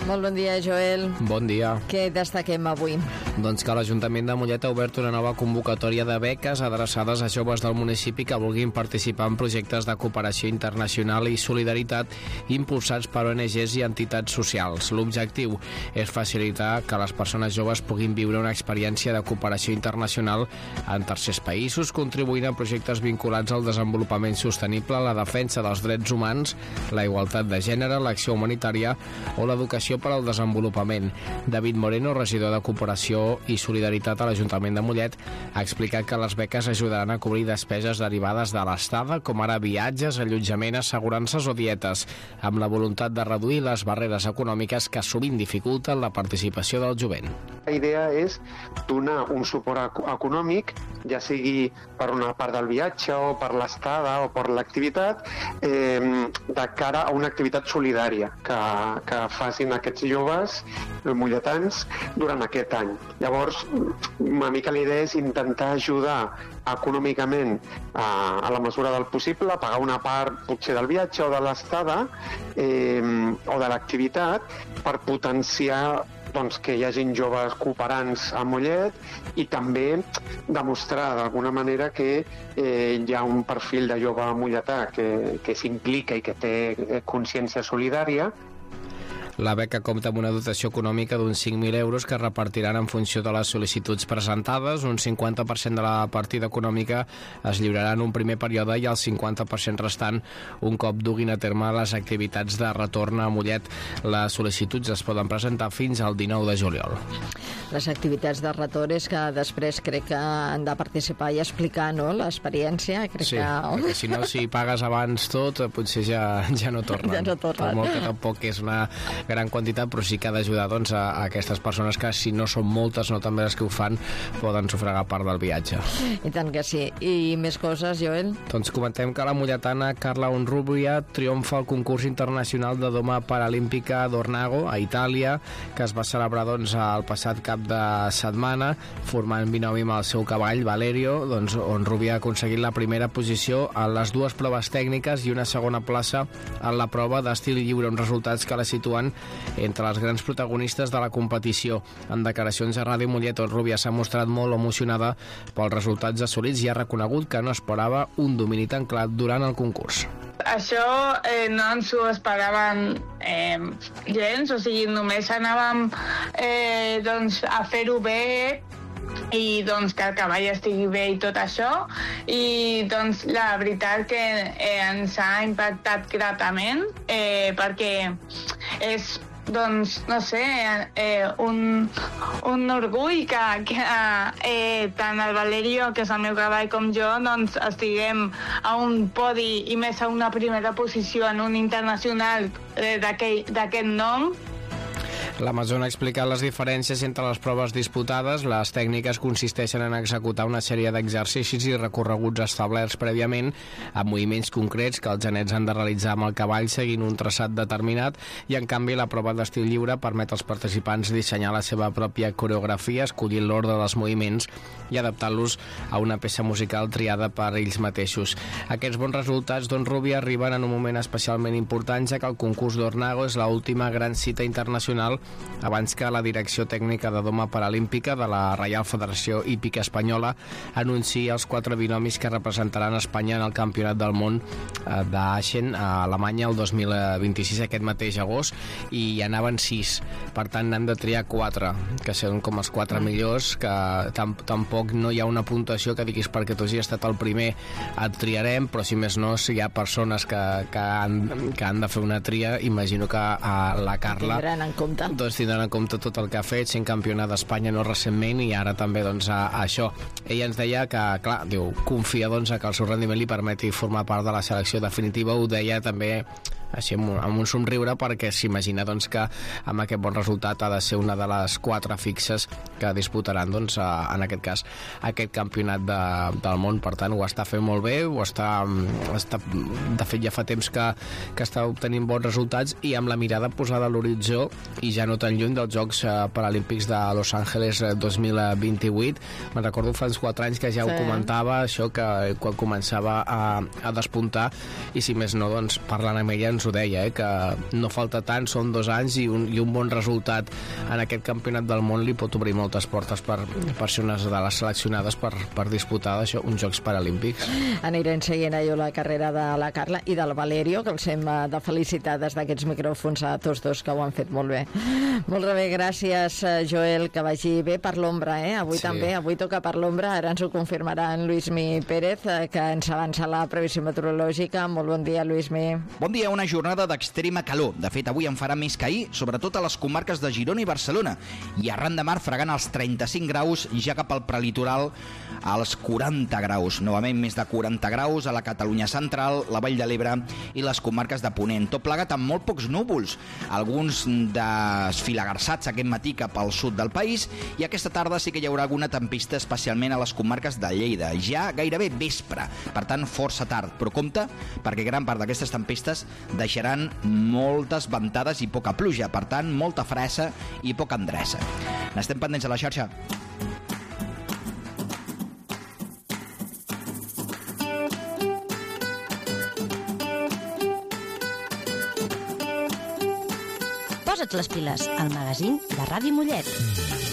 Molt bon dia, Joel. Bon dia. Què destaquem avui? Doncs que l'Ajuntament de Mollet ha obert una nova convocatòria de beques adreçades a joves del municipi que vulguin participar en projectes de cooperació internacional i solidaritat impulsats per ONGs i entitats socials. L'objectiu és facilitar que les persones joves puguin viure una experiència de cooperació internacional en tercers països, contribuint a projectes vinculats al desenvolupament sostenible, la defensa dels drets humans, la igualtat de gènere, l'acció humanitària o l'educació per al desenvolupament. David Moreno, regidor de Cooperació i Solidaritat a l'Ajuntament de Mollet, ha explicat que les beques ajudaran a cobrir despeses derivades de l'estada, com ara viatges, allotjament, assegurances o dietes, amb la voluntat de reduir les barreres econòmiques que sovint dificulten la participació del jovent. La idea és donar un suport econòmic, ja sigui per una part del viatge o per l'estada o per l'activitat, de cara a una activitat solidària que facin aquests joves molletans durant aquest any. Llavors, una mica la idea és intentar ajudar econòmicament a la mesura del possible, a pagar una part potser del viatge o de l'estada o de l'activitat per potenciar que hi hagin joves cooperants a Mollet i també demostrar d'alguna manera que hi ha un perfil de jove molletà que s'implica i que té consciència solidària. La beca compta amb una dotació econòmica d'uns 5.000 euros que es repartiran en funció de les sol·licituds presentades. Un 50% de la partida econòmica es lliurarà en un primer període i el 50% restant un cop duguin a terme les activitats de retorn a Mollet. Les sol·licituds es poden presentar fins al 19 de juliol. Les activitats de retorn és que després crec que han de participar i explicar, no?, l'experiència. Sí, perquè si no, si pagues abans tot, potser ja no tornen. Ja no tornen. Per molt que tampoc és una gran quantitat, però sí que ha d'ajudar a aquestes persones que, si no són moltes, no també les que ho fan, poden sufragar part del viatge. I tant que sí. I més coses, Joel? Doncs comentem que la molletana Carla Onrubia triomfa al concurs internacional de doma paralímpica d'Ornago, a Itàlia, que es va celebrar el passat cap de setmana, formant binomi amb el seu cavall, Valerio. Onrubia ha aconseguit la primera posició en les dues proves tècniques i una segona plaça en la prova d'estil lliure, uns resultats que la situen entre les grans protagonistes de la competició. En declaracions a Ràdio Mollet, Onrubia s'ha mostrat molt emocionada pels resultats assolits i ha reconegut que no esperava un domini tan clar durant el concurs. Això no ens ho esperaven gens, o sigui, només anàvem a fer-ho bé i que el cavall estigui bé i tot això, i la veritat que ens ha impactat gratament perquè és no sé, un orgull que tant el Valerio, que és el meu cavall, com jo estiguem a un podi i més a una primera posició en un internacional d'aquest nom. L'Amazona ha explicat les diferències entre les proves disputades. Les tècniques consisteixen en executar una sèrie d'exercicis i recorreguts establerts prèviament amb moviments concrets que els genets han de realitzar amb el cavall seguint un traçat determinat, i en canvi la prova d'estil lliure permet als participants dissenyar la seva pròpia coreografia, escollint l'ordre dels moviments i adaptant-los a una peça musical triada per ells mateixos. Aquests bons resultats d'Onrubia arriben en un moment especialment important, ja que el concurs d'Ornago és l'última gran cita internacional abans que la direcció tècnica de doma paralímpica de la Reial Federació Hípica Espanyola anunciï els 4 binomis que representaran Espanya en el Campionat del Món d'Aachen a Alemanya el 2026, aquest mateix agost, i hi anaven 6. Per tant, n'han de triar 4, que són com els 4 millors, que tampoc no hi ha una puntuació que diguis perquè tu hagis estat el primer et triarem, però si més no, si hi ha persones que han de fer una tria, imagino que la Carla tindran en compte tot el que ha fet, sent campionat d'Espanya no recentment, i ara també això. Ella ens deia que, clar, confia que el seu rendiment li permeti formar part de la selecció definitiva. Ho deia també així amb un somriure, perquè s'imagina que amb aquest bon resultat ha de ser una de les 4 fixes que disputaran en aquest cas aquest campionat del món. Per tant, ho està fent molt bé, de fet ja fa temps que està obtenint bons resultats i amb la mirada posada a l'horitzó i ja no tan lluny dels Jocs Paralímpics de Los Angeles 2028. Me'n recordo fa uns 4 anys que ja ho comentava, això, que quan començava a despuntar, i si més no, parlant amb ella ens ho deia, que no falta tant, són 2 anys i un bon resultat en aquest campionat del món li pot obrir moltes portes per ser una de les seleccionades per disputar això, uns Jocs Paralímpics. Anirem seguint allò la carrera de la Carla i del Valerio, que els hem de felicitar des d'aquests micròfons a tots dos, que ho han fet molt bé. Molt bé, gràcies, Joel, que vagi bé per l'ombra, Avui també, avui toca per l'ombra, ara ens ho confirmarà en Lluïsmi Pérez, que ens avança la previsió meteorològica. Molt bon dia, Lluïsmi. Bon dia, una jornada d'extrema calor. De fet, avui en farà més que ahir, sobretot a les comarques de Girona i Barcelona, i arran de mar fregant els 35 graus, ja cap al prelitoral als 40 graus. Novament més de 40 graus a la Catalunya central, la Vall de l'Ebre i les comarques de Ponent. Tot plegat amb molt pocs núvols, alguns desfilagarçats aquest matí cap al sud del país, i aquesta tarda sí que hi haurà alguna tempesta, especialment a les comarques de Lleida, ja gairebé vespre, per tant força tard, però compte, perquè gran part d'aquestes tempestes deixaran moltes ventades i poca pluja, per tant molta fressa i poca endreça. N'estem pendents a la xarxa. Posa't les piles, al magazín de Ràdio Mollet.